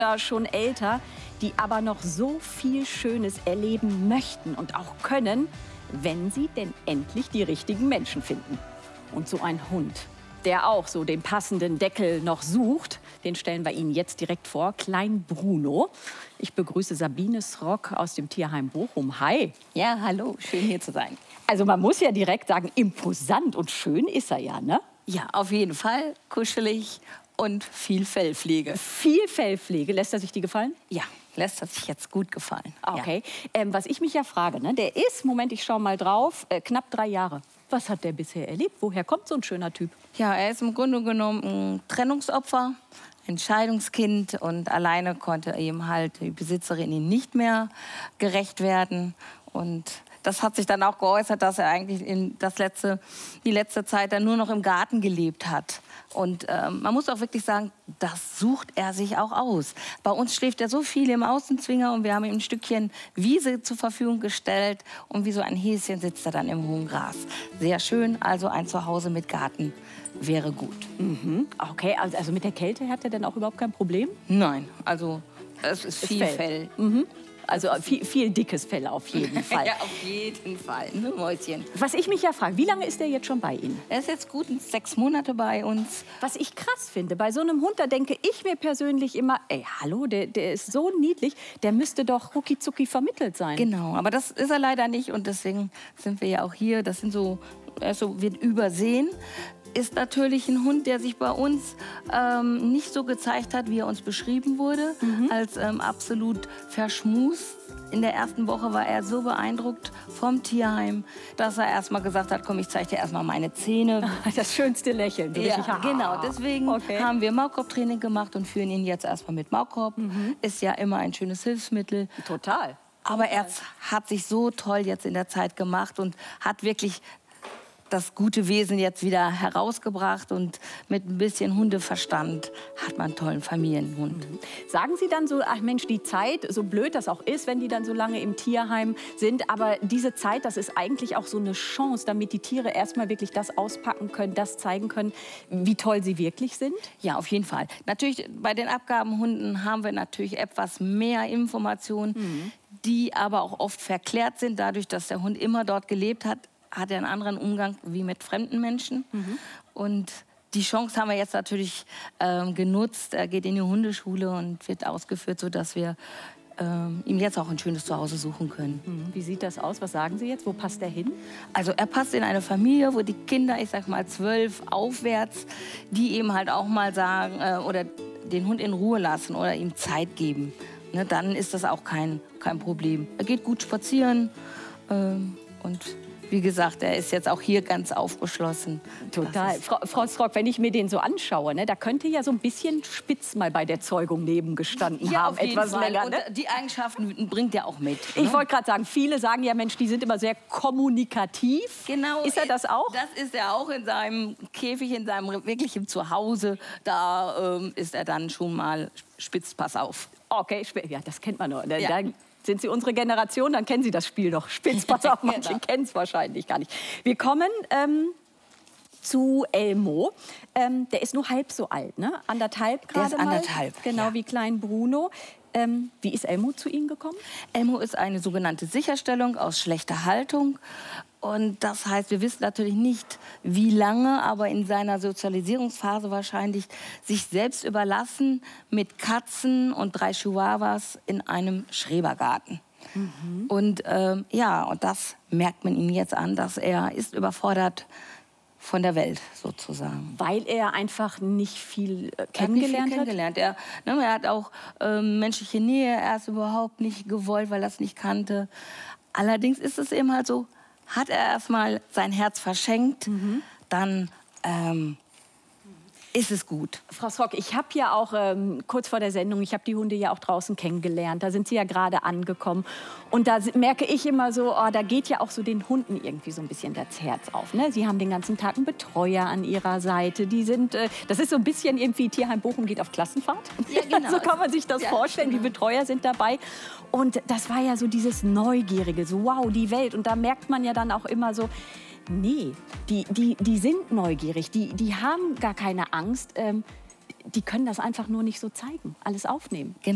schon älter, die aber noch so viel Schönes erleben möchten und auch können, wenn sie denn endlich die richtigen Menschen finden. Und so ein Hund, der auch so den passenden Deckel noch sucht, den stellen wir Ihnen jetzt direkt vor, Klein Bruno. Ich begrüße Sabine Srock aus dem Tierheim Bochum. Hi. Ja, hallo, schön hier zu sein. Also man muss ja direkt sagen, imposant und schön ist er ja, ne? Ja, auf jeden Fall, kuschelig und viel Fellpflege. Viel Fellpflege, lässt er sich die gefallen? Ja, lässt er sich jetzt gut gefallen. Okay. Ja. Was ich mich ja frage, ne, der ist, Moment, ich schaue mal drauf, knapp 3 Jahre. Was hat der bisher erlebt? Woher kommt so ein schöner Typ? Ja, er ist im Grunde genommen ein Trennungsopfer, ein Scheidungskind und alleine konnte ihm halt die Besitzerin ihm nicht mehr gerecht werden. Und das hat sich dann auch geäußert, dass er eigentlich die letzte Zeit dann nur noch im Garten gelebt hat. Und man muss auch wirklich sagen, das sucht er sich auch aus. Bei uns schläft er so viel im Außenzwinger und wir haben ihm ein Stückchen Wiese zur Verfügung gestellt. Und wie so ein Häschen sitzt er dann im hohen Gras. Sehr schön, also ein Zuhause mit Garten wäre gut. Mhm. Okay, also mit der Kälte hat er denn auch überhaupt kein Problem? Nein, also es ist viel Fell. Mhm. Also viel dickes Fell auf jeden Fall. Ja, auf jeden Fall, ne, Mäuschen. Was ich mich ja frage, wie lange ist der jetzt schon bei Ihnen? Er ist jetzt gut 6 Monate bei uns. Was ich krass finde, bei so einem Hund, da denke ich mir persönlich immer, ey, hallo, der ist so niedlich, der müsste doch rucki-zucki vermittelt sein. Genau, aber das ist er leider nicht und deswegen sind wir ja auch hier. Das sind so, wird übersehen. Ist natürlich ein Hund, der sich bei uns nicht so gezeigt hat, wie er uns beschrieben wurde, als absolut verschmust. In der ersten Woche war er so beeindruckt vom Tierheim, dass er erst mal gesagt hat, komm, ich zeige dir erst mal meine Zähne. Das schönste Lächeln. Ja, genau. Deswegen haben wir Maulkorbtraining gemacht und führen ihn jetzt erst mal mit Maulkorb. Ist ja immer ein schönes Hilfsmittel. Total. Aber er hat sich so toll jetzt in der Zeit gemacht und hat wirklich das gute Wesen jetzt wieder herausgebracht und mit ein bisschen Hundeverstand hat man einen tollen Familienhund. Sagen Sie dann so, ach Mensch, die Zeit, so blöd das auch ist, wenn die dann so lange im Tierheim sind, aber diese Zeit, das ist eigentlich auch so eine Chance, damit die Tiere erstmal wirklich das auspacken können, das zeigen können, wie toll sie wirklich sind? Ja, auf jeden Fall. Natürlich, bei den Abgabenhunden haben wir natürlich etwas mehr Informationen, die aber auch oft verklärt sind, dadurch, dass der Hund immer dort gelebt hat. Hat er einen anderen Umgang wie mit fremden Menschen. Und die Chance haben wir jetzt natürlich genutzt. Er geht in die Hundeschule und wird ausgeführt, sodass wir ihm jetzt auch ein schönes Zuhause suchen können. Wie sieht das aus? Was sagen Sie jetzt? Wo passt er hin? Also er passt in eine Familie, wo die Kinder, ich sag mal 12 aufwärts, die eben halt auch mal sagen oder den Hund in Ruhe lassen oder ihm Zeit geben. Ne, dann ist das auch kein Problem. Er geht gut spazieren und wie gesagt, er ist jetzt auch hier ganz aufgeschlossen. Total. Frau Srock, wenn ich mir den so anschaue, ne, da könnte ja so ein bisschen Spitz mal bei der Zeugung nebengestanden haben. Auf jeden etwas Fall. länger. Und Ne? die Eigenschaften bringt er auch mit. Ich wollte gerade sagen, viele sagen ja, Mensch, die sind immer sehr kommunikativ. Genau. Ist er das auch? Das ist er auch in seinem Käfig, in seinem wirklichen Zuhause. Da ist er dann schon mal spitz, pass auf. Okay, ja, das kennt man nur. Ja. Sind Sie unsere Generation, dann kennen Sie das Spiel doch. Spitz, pass auf, manche kennen es wahrscheinlich gar nicht. Wir kommen zu Elmo. Der ist nur halb so alt, ne? Anderthalb gerade Der ist anderthalb, mal. Genau, wie Klein Bruno. Wie ist Elmo zu Ihnen gekommen? Elmo ist eine sogenannte Sicherstellung aus schlechter Haltung. Und das heißt, wir wissen natürlich nicht, wie lange, aber in seiner Sozialisierungsphase wahrscheinlich sich selbst überlassen mit Katzen und 3 Chihuahuas in einem Schrebergarten. Und ja, und das merkt man ihm jetzt an, dass er ist überfordert von der Welt sozusagen. Weil er einfach nicht viel kennengelernt hat? Er hat auch menschliche Nähe erst überhaupt nicht gewollt, weil er es nicht kannte. Allerdings ist es eben halt so, hat er erstmal sein Herz verschenkt, dann ist es gut. Frau Srock, ich habe ja auch kurz vor der Sendung, ich habe die Hunde ja auch draußen kennengelernt. Da sind sie ja gerade angekommen. Und da merke ich immer so, oh, da geht ja auch so den Hunden irgendwie so ein bisschen das Herz auf. Ne? Sie haben den ganzen Tag einen Betreuer an ihrer Seite. Die sind, das ist so ein bisschen irgendwie, Tierheim Bochum geht auf Klassenfahrt. Ja, genau. So kann man sich das vorstellen. Genau. Die Betreuer sind dabei. Und das war ja so dieses Neugierige, so wow, die Welt. Und da merkt man ja dann auch immer so, nee, die sind neugierig, die haben gar keine Angst. Die können das einfach nur nicht so zeigen, alles aufnehmen.